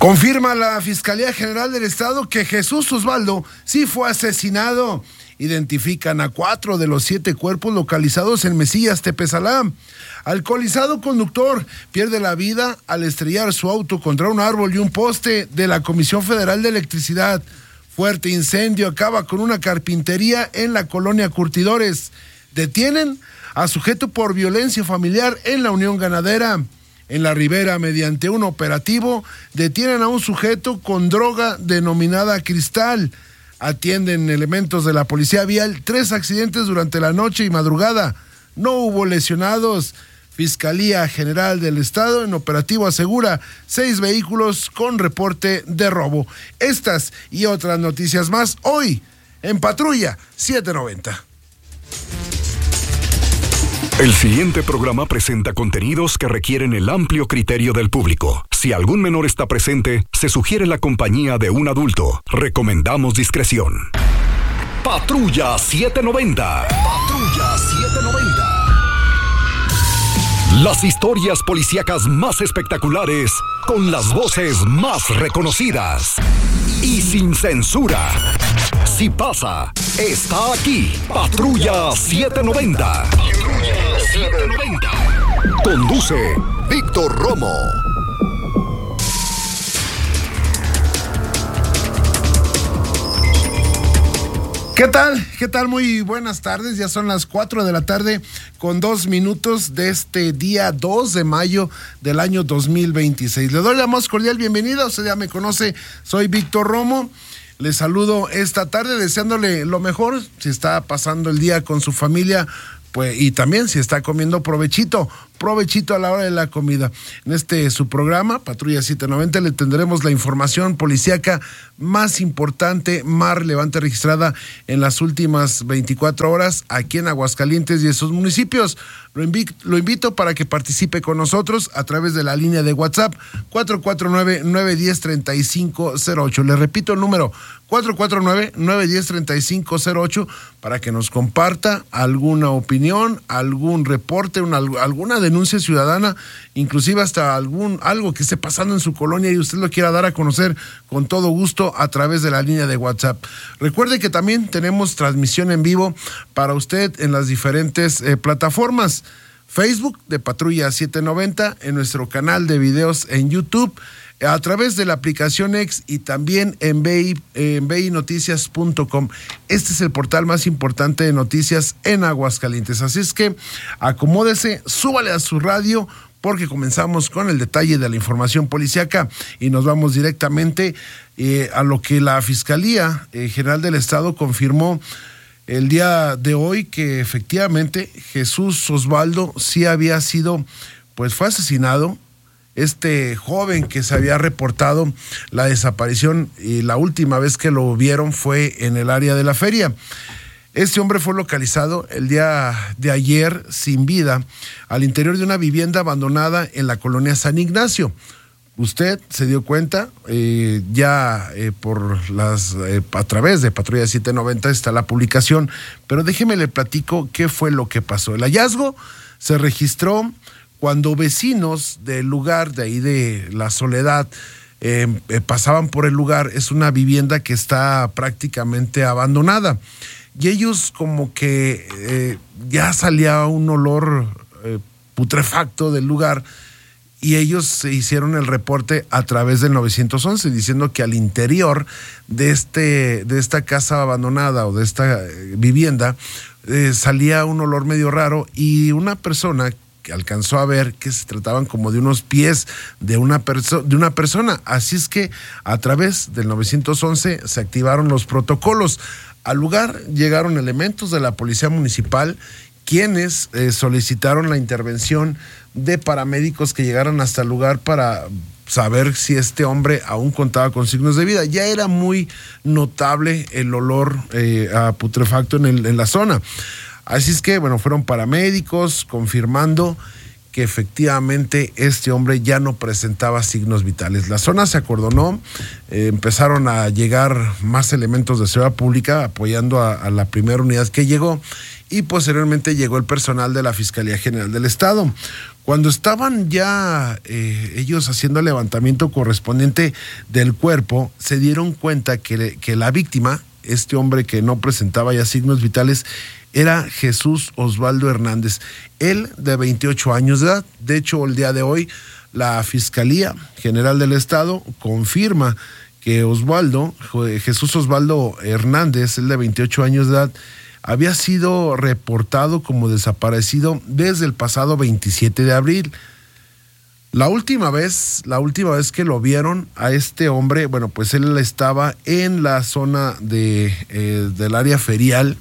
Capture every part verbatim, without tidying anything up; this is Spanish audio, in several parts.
Confirma la Fiscalía General del Estado que Jesús Osvaldo sí fue asesinado. Identifican a cuatro de los siete cuerpos localizados en Mesillas, Tepezalá. Alcoholizado conductor pierde la vida al estrellar su auto contra un árbol y un poste de la Comisión Federal de Electricidad. Fuerte incendio acaba con una carpintería en la colonia Curtidores. Detienen a sujeto por violencia familiar en la Unión Ganadera. En la Ribera, mediante un operativo, detienen a un sujeto con droga denominada cristal. Atienden elementos de la policía vial tres accidentes durante la noche y madrugada. No hubo lesionados. Fiscalía General del Estado en operativo asegura seis vehículos con reporte de robo. Estas y otras noticias más hoy en Patrulla setecientos noventa. El siguiente programa presenta contenidos que requieren el amplio criterio del público. Si algún menor está presente, se sugiere la compañía de un adulto. Recomendamos discreción. Patrulla setecientos noventa. Patrulla setecientos noventa. Las historias policíacas más espectaculares, con las voces más reconocidas y sin censura. Si pasa, está aquí. Patrulla setecientos noventa. Patrulla setecientos noventa. Conduce Víctor Romo. ¿Qué tal? ¿Qué tal? Muy buenas tardes. Ya son las cuatro de la tarde con dos minutos de este día dos de mayo del año dos mil veintiséis. Le doy la más cordial bienvenida. Usted ya me conoce. Soy Víctor Romo. Le saludo esta tarde deseándole lo mejor. Si está pasando el día con su familia, pues, y también si está comiendo, provechito. Provechito a la hora de la comida. En este su programa, Patrulla setecientos noventa, le tendremos la información policíaca más importante, más relevante registrada en las últimas veinticuatro horas aquí en Aguascalientes y esos municipios. Lo invito, lo invito para que participe con nosotros a través de la línea de WhatsApp cuatro cuatro nueve, nueve uno cero, tres cinco cero ocho. Le repito el número cuatro cuatro nueve, nueve uno cero, tres cinco cero ocho para que nos comparta alguna opinión, algún reporte, una, alguna denuncia ciudadana, inclusive hasta algún algo que esté pasando en su colonia y usted lo quiera dar a conocer con todo gusto a través de la línea de WhatsApp. Recuerde que también tenemos transmisión en vivo para usted en las diferentes eh, plataformas. Facebook de Patrulla setecientos noventa, en nuestro canal de videos en YouTube, a través de la aplicación X y también en B I noticias punto com. Este es el portal más importante de noticias en Aguascalientes. Así es que acomódese, súbale a su radio, porque comenzamos con el detalle de la información policíaca y nos vamos directamente eh, a lo que la Fiscalía eh, General del Estado confirmó el día de hoy, que efectivamente Jesús Osvaldo sí había sido, pues fue asesinado. Este joven que se había reportado la desaparición y la última vez que lo vieron fue en el área de la feria. Este hombre fue localizado el día de ayer sin vida al interior de una vivienda abandonada en la colonia San Ignacio. Usted se dio cuenta, eh, ya eh, por las eh, a través de Patrulla setecientos noventa está la publicación, pero déjeme le platico qué fue lo que pasó. El hallazgo se registró cuando vecinos del lugar de ahí de La Soledad eh, eh, pasaban por el lugar. Es una vivienda que está prácticamente abandonada y ellos como que eh, ya salía un olor eh, putrefacto del lugar. Y ellos se hicieron el reporte a través del nueve once diciendo que al interior de, este, de esta casa abandonada o de esta vivienda eh, salía un olor medio raro y una persona que alcanzó a ver que se trataban como de unos pies de una, perso- de una persona. Así es que a través del nueve once se activaron los protocolos. Al lugar llegaron elementos de la Policía Municipal, quienes eh, solicitaron la intervención de paramédicos que llegaron hasta el lugar para saber si este hombre aún contaba con signos de vida. Ya era muy notable el olor eh, a putrefacto en, el, en la zona. Así es que, bueno, fueron paramédicos confirmando que efectivamente este hombre ya no presentaba signos vitales. La zona se acordonó, eh, empezaron a llegar más elementos de seguridad pública apoyando a, a la primera unidad que llegó y posteriormente llegó el personal de la Fiscalía General del Estado. Cuando estaban ya eh, ellos haciendo el levantamiento correspondiente del cuerpo, se dieron cuenta que, que la víctima, este hombre que no presentaba ya signos vitales, era Jesús Osvaldo Hernández, él de veintiocho años de edad. De hecho, el día de hoy, la Fiscalía General del Estado confirma que Osvaldo, Jesús Osvaldo Hernández, él de veintiocho años de edad, había sido reportado como desaparecido desde el pasado veintisiete de abril. La última vez, la última vez que lo vieron a este hombre, bueno, pues él estaba en la zona de, eh, del área ferial.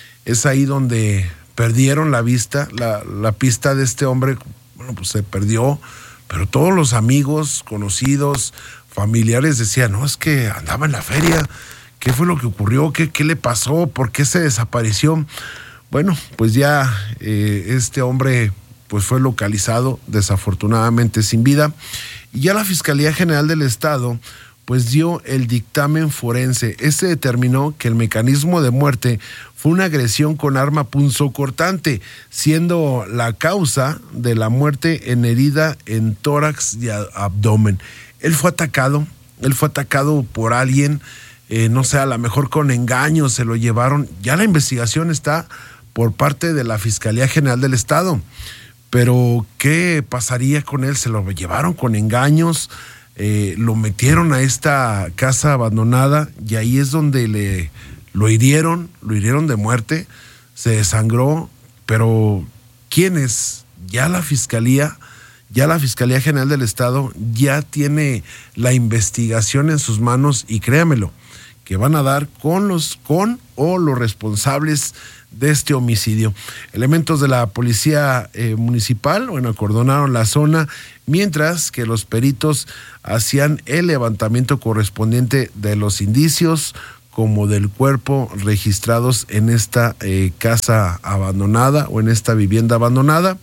Es ahí donde perdieron la vista, la, la pista de este hombre, bueno, pues se perdió, pero todos los amigos, conocidos, familiares decían, no, es que andaba en la feria. ¿Qué fue lo que ocurrió? ¿Qué, qué le pasó? ¿Por qué se desapareció? Bueno, pues ya eh, este hombre pues fue localizado, desafortunadamente sin vida, y ya la Fiscalía General del Estado pues dio el dictamen forense. Este determinó que el mecanismo de muerte fue una agresión con arma punzocortante, siendo la causa de la muerte en herida en tórax y abdomen. Él fue atacado, él fue atacado por alguien. Eh, no sé, a lo mejor con engaños se lo llevaron. Ya la investigación está por parte de la Fiscalía General del Estado. Pero, ¿qué pasaría con él? Se lo llevaron con engaños, eh, lo metieron a esta casa abandonada y ahí es donde le, lo hirieron, lo hirieron de muerte, se desangró. Pero, ¿quiénes? Ya la Fiscalía... Ya la Fiscalía General del Estado ya tiene la investigación en sus manos y créamelo, que van a dar con los con o los responsables de este homicidio. Elementos de la policía eh, municipal, bueno, acordonaron la zona, mientras que los peritos hacían el levantamiento correspondiente de los indicios como del cuerpo registrados en esta eh, casa abandonada o en esta vivienda abandonada,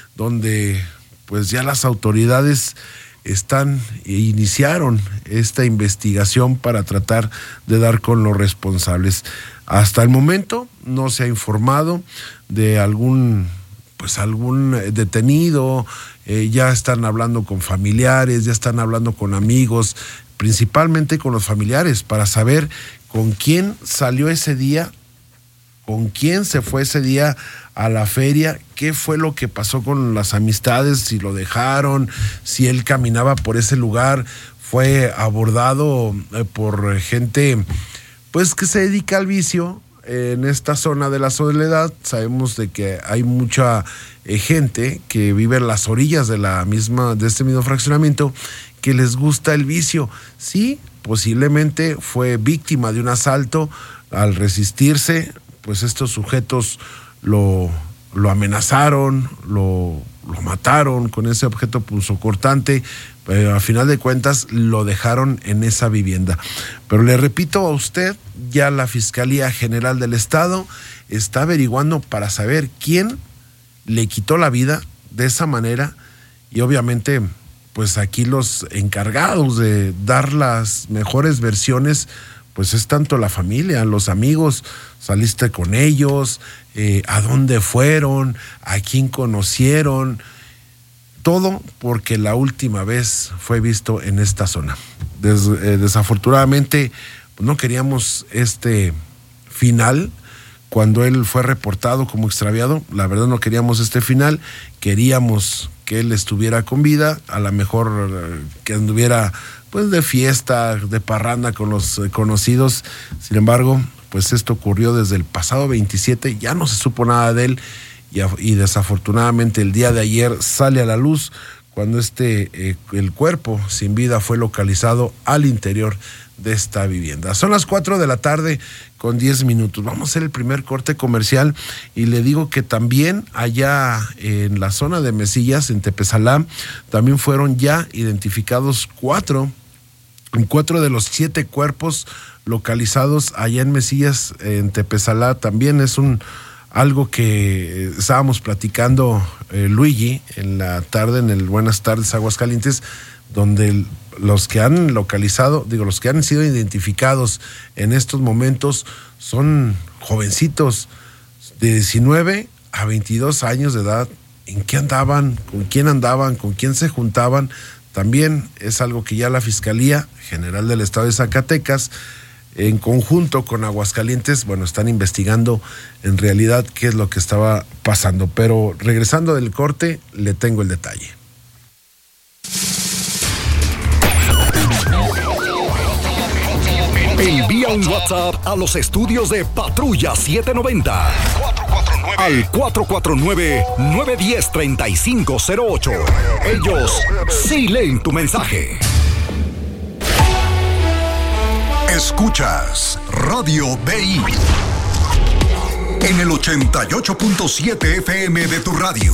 donde pues ya las autoridades están e iniciaron esta investigación para tratar de dar con los responsables. Hasta el momento no se ha informado de algún pues algún detenido, eh, ya están hablando con familiares, ya están hablando con amigos, principalmente con los familiares, para saber con quién salió ese día, con quién se fue ese día a la feria, qué fue lo que pasó con las amistades, si lo dejaron, si él caminaba por ese lugar, fue abordado eh, por gente pues que se dedica al vicio eh, en esta zona de la Soledad. Sabemos de que hay mucha eh, gente que vive en las orillas de la misma, de este mismo fraccionamiento, que les gusta el vicio. Sí, posiblemente fue víctima de un asalto. Al resistirse, pues estos sujetos lo, lo amenazaron, lo, lo mataron con ese objeto punzocortante, pero a final de cuentas lo dejaron en esa vivienda. Pero le repito a usted, ya la Fiscalía General del Estado está averiguando para saber quién le quitó la vida de esa manera, y obviamente pues aquí los encargados de dar las mejores versiones pues es tanto la familia, los amigos, saliste con ellos, eh, a dónde fueron, a quién conocieron, todo porque la última vez fue visto en esta zona. Des, eh, desafortunadamente pues no queríamos este final. Cuando él fue reportado como extraviado, la verdad no queríamos este final, queríamos que él estuviera con vida, a lo mejor eh, que anduviera pues de fiesta, de parranda con los eh, conocidos. Sin embargo, pues esto ocurrió desde el pasado veintisiete, ya no se supo nada de él, y, y desafortunadamente el día de ayer sale a la luz cuando este eh, el cuerpo sin vida fue localizado al interior de esta vivienda. Son las cuatro de la tarde con diez minutos. Vamos a hacer el primer corte comercial y le digo que también allá en la zona de Mesillas, en Tepezalá, también fueron ya identificados cuatro, cuatro de los siete cuerpos localizados allá en Mesillas, en Tepezalá. También es un algo que estábamos platicando eh, Luigi en la tarde, en el Buenas Tardes Aguascalientes, donde el, los que han localizado, digo, los que han sido identificados en estos momentos son jovencitos de diecinueve a veintidós años de edad, en qué andaban, con quién andaban, con quién se juntaban. También es algo que ya la Fiscalía General del Estado de Zacatecas, en conjunto con Aguascalientes, bueno, están investigando en realidad qué es lo que estaba pasando. Pero regresando del corte, le tengo el detalle. Envía un WhatsApp a los estudios de Patrulla setecientos noventa al cuatro cuatro nueve, nueve uno cero, tres cinco cero ocho. Ellos sí leen tu mensaje. Escuchas Radio B I en el ochenta y ocho punto siete F M de tu radio.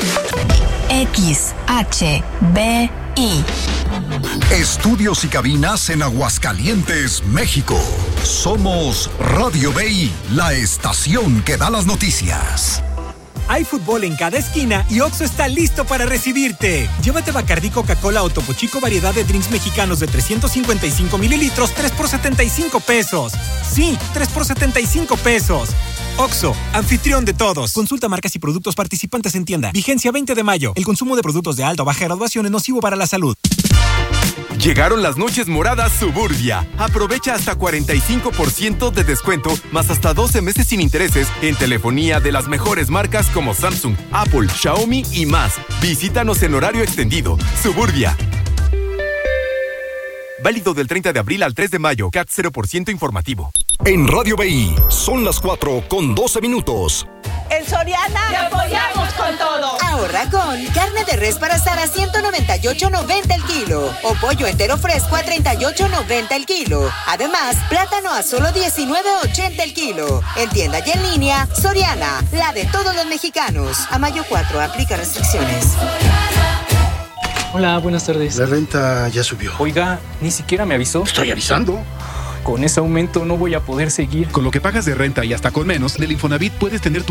X H B I. Estudios y cabinas en Aguascalientes, México. Somos Radio B I, la estación que da las noticias. Hay fútbol en cada esquina y Oxxo está listo para recibirte. Llévate Bacardí, Coca-Cola o Topo Chico variedad de drinks mexicanos de trescientos cincuenta y cinco mililitros, tres por setenta y cinco pesos. Sí, tres por setenta y cinco pesos. Oxxo, anfitrión de todos. Consulta marcas y productos participantes en tienda. Vigencia veinte de mayo. El consumo de productos de alta o baja graduación es nocivo para la salud. Llegaron las noches moradas Suburbia. Aprovecha hasta cuarenta y cinco por ciento de descuento, más hasta doce meses sin intereses en telefonía de las mejores marcas como Samsung, Apple, Xiaomi y más. Visítanos en horario extendido. Suburbia. Válido del treinta de abril al tres de mayo. C A T cero por ciento informativo. En Radio B I son las cuatro con doce minutos. En Soriana te apoyamos con todo. Ahorra con carne de res para asar a ciento noventa y ocho noventa el kilo o pollo entero fresco a treinta y ocho noventa el kilo. Además, plátano a solo diecinueve ochenta el kilo. En tienda y en línea, Soriana, la de todos los mexicanos. A mayo cuatro, aplica restricciones. Hola, buenas tardes. La renta ya subió. Oiga, ni siquiera me avisó. Estoy avisando. Con ese aumento no voy a poder seguir. Con lo que pagas de renta y hasta con menos, del Infonavit puedes tener tu